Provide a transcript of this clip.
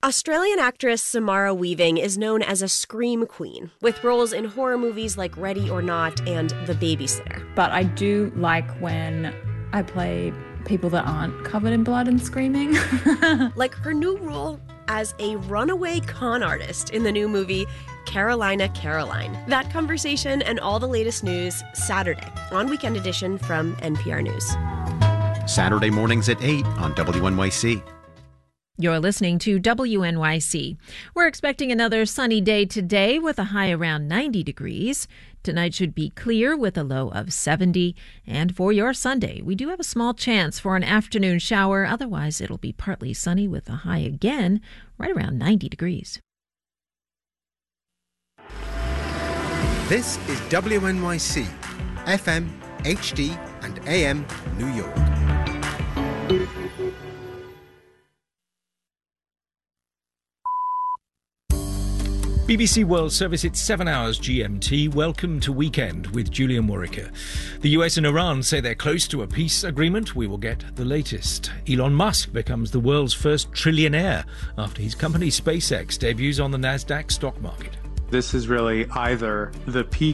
Australian actress Samara Weaving is known as a scream queen, with roles in horror movies like Ready or Not and The Babysitter. But I do like when I play people that aren't covered in blood and screaming. Like her new role as a runaway con artist in the new movie Carolina Caroline. That conversation and all the latest news Saturday on Weekend Edition from NPR News. Saturday mornings at 8 on WNYC. You're listening to WNYC. We're expecting another sunny day today with a high around 90 degrees. Tonight should be clear with a low of 70. And for your Sunday, we do have a small chance for an afternoon shower. Otherwise, it'll be partly sunny with a high again right around 90 degrees. This is WNYC, FM, HD, and AM New York. BBC World Service, it's 7 hours GMT. Welcome to Weekend with Julian Warwicker. The US and Iran say they're close to a peace agreement. We will get the latest. Elon Musk becomes the world's first trillionaire after his company SpaceX debuts on the Nasdaq stock market. This is really either the peak